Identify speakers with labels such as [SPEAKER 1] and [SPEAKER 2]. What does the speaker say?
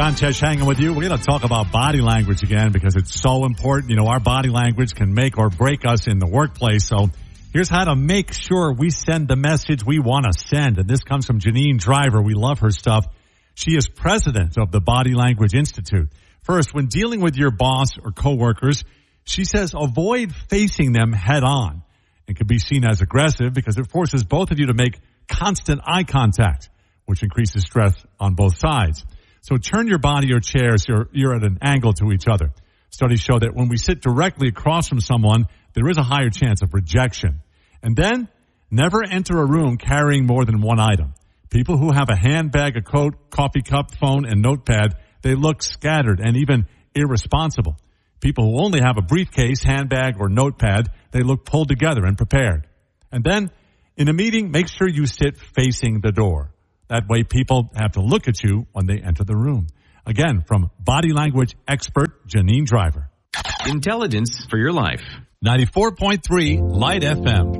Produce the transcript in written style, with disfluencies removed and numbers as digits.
[SPEAKER 1] John Tesh hanging with you. We're going to talk about body language again because it's so important. You know, our body language can make or break us in the workplace. So here's how to make sure we send the message we want to send. And this comes from Janine Driver. We love her stuff. She is president of the Body Language Institute. First, when dealing with your boss or coworkers, she says avoid facing them head on. It can be seen as aggressive because it forces both of you to make constant eye contact, which increases stress on both sides. So turn your body or chair so you're at an angle to each other. Studies show that when we sit directly across from someone, there is a higher chance of rejection. And then, never enter a room carrying more than one item. People who have a handbag, a coat, coffee cup, phone, and notepad, they look scattered and even irresponsible. People who only have a briefcase, handbag, or notepad, they look pulled together and prepared. And then, in a meeting, make sure you sit facing the door. That way people have to look at you when they enter the room. Again, from body language expert Janine Driver.
[SPEAKER 2] Intelligence for your life.
[SPEAKER 1] 94.3 Light FM.